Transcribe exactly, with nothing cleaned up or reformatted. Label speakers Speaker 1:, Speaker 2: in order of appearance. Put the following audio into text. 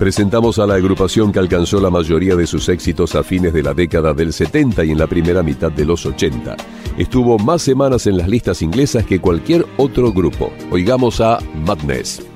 Speaker 1: Presentamos a la agrupación que alcanzó la mayoría de sus éxitos a fines de la década del setenta y en la primera mitad de los ochenta. Estuvo más semanas en las listas inglesas que cualquier otro grupo. Oigamos a Madness.